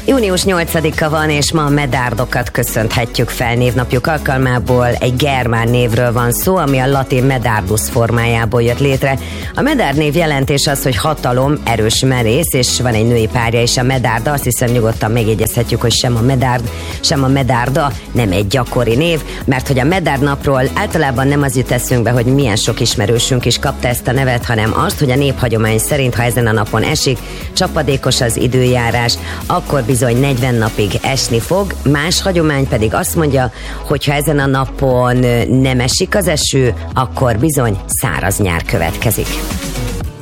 Június 8-a van, és ma a medárdokat köszönhetjük fel névnapjuk alkalmából. Egy germán névről van szó, ami a latin medardus formájából jött létre. A medárd név jelentés az, hogy hatalom, erős, merész, és van egy női párja is, a medárda. Azt hiszem, nyugodtan megjegyezhetjük, hogy sem a medárd, sem a medárda nem egy gyakori név, mert hogy a medárd napról általában nem az jut eszünkbe, hogy milyen sok ismerősünk is kapta ezt a nevet, hanem azt, hogy a néphagyomány szerint, ha ezen a napon esik, csapadékos az időjárás, akkor bizony 40 napig esni fog. Más hagyomány pedig azt mondja, hogy ha ezen a napon nem esik az eső, akkor bizony száraz nyár következik.